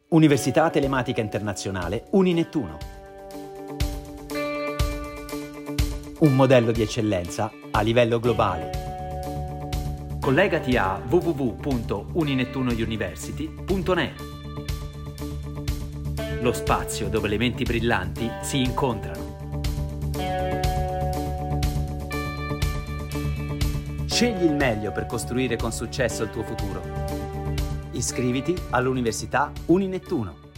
Università Telematica Internazionale Uninettuno. Un modello di eccellenza a livello globale. Collegati a www.uninettunouniversity.net. Lo spazio dove le menti brillanti si incontrano. Scegli il meglio per costruire con successo il tuo futuro. Iscriviti all'Università Uninettuno.